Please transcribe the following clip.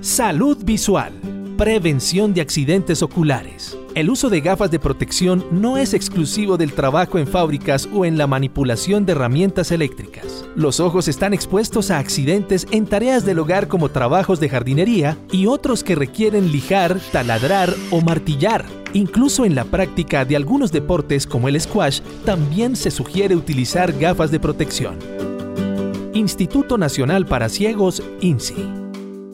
Salud visual. Prevención de accidentes oculares. El uso de gafas de protección no es exclusivo del trabajo en fábricas o en la manipulación de herramientas eléctricas. Los ojos están expuestos a accidentes en tareas del hogar como trabajos de jardinería y otros que requieren lijar, taladrar o martillar. Incluso en la práctica de algunos deportes como el squash, también se sugiere utilizar gafas de protección. Instituto Nacional para Ciegos, INCI.